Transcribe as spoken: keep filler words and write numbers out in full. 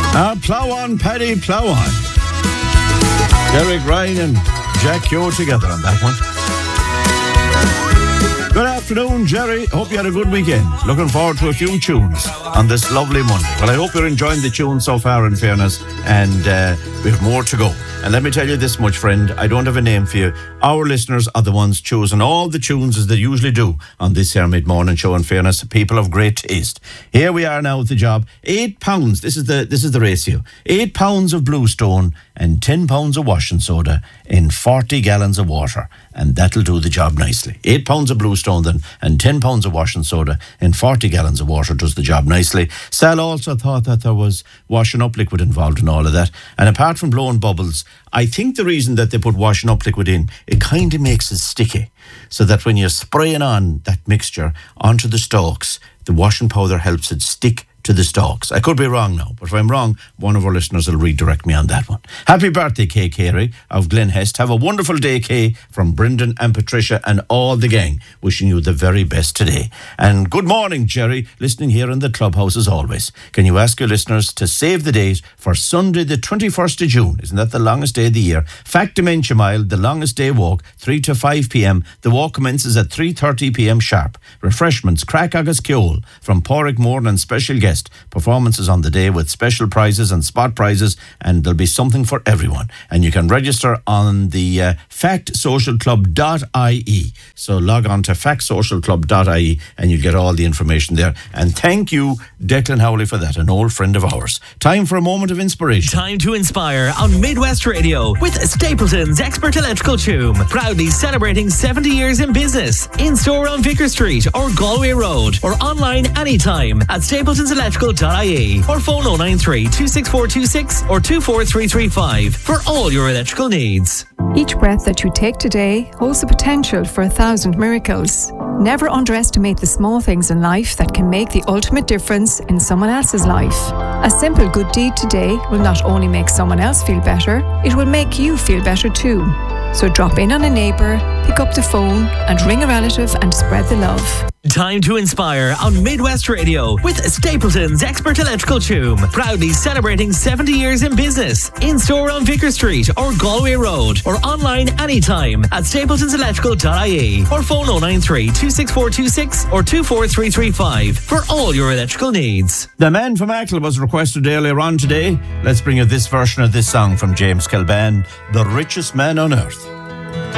Uh, plough on, Paddy, plough on. Derek Ryan and Jack Yo together on that one. Good afternoon, Jerry. Hope you had a good weekend. Looking forward to a few tunes on this lovely Monday. Well, I hope you're enjoying the tunes so far, in fairness, and uh, we have more to go. And let me tell you this much, friend, I don't have a name for you. Our listeners are the ones choosing all the tunes as they usually do on this here mid-morning show, in fairness. People of great taste. Here we are now at the job. Eight pounds, this is the this is the ratio. Eight pounds of Bluestone and ten pounds of washing soda in forty gallons of water. And that'll do the job nicely. Eight pounds of Bluestone then and ten pounds of washing soda in forty gallons of water does the job nicely. Sal also thought that there was washing up liquid involved in all of that. And apart from blowing bubbles, I think the reason that they put washing up liquid in, it kind of makes it sticky. So that when you're spraying on that mixture onto the stalks, the washing powder helps it stick to the stalks. I could be wrong now, but if I'm wrong, one of our listeners will redirect me on that one. Happy birthday, Kay Carey of Glen Hest. Have a wonderful day, Kay, from Brendan and Patricia and all the gang. Wishing you the very best today. And good morning, Jerry, listening here in the clubhouse as always. Can you ask your listeners to save the date for Sunday the twenty-first of June? Isn't that the longest day of the year? Fact Dementia Mile, the longest day walk, three to five p.m. The walk commences at three thirty p.m. sharp. Refreshments, Crack Agus Ceol from Porrick Moore and special guest. Performances on the day with special prizes and spot prizes, and there'll be something for everyone. And you can register on the uh, fact social club dot I E. So log on to fact social club dot I E and you'll get all the information there. And thank you, Declan Howley, for that, an old friend of ours. Time for a moment of inspiration. Time to inspire on Midwest Radio with Stapleton's Expert Electrical Tune. Proudly celebrating seventy years in business. In store on Vicar Street or Galway Road, or online anytime at stapletons electrical dot I E, or phone oh nine three, two six four two six or two four three three five for all your electrical needs. Each breath that you take today holds the potential for a thousand miracles. Never underestimate the small things in life that can make the ultimate difference in someone else's life. A simple good deed today will not only make someone else feel better, it will make you feel better too. So drop in on a neighbour, pick up the phone and ring a relative and spread the love. Time to inspire on Midwest Radio with Stapleton's Expert Electrical Tune. Proudly celebrating seventy years in business. In store on Vicar Street or Galway Road, or online anytime at stapletons electrical dot I E, or phone oh nine three, two six four two six or two four three three five for all your electrical needs. The Man from Achill was requested earlier on today. Let's bring you this version of this song from James Kilban, The Richest Man on Earth.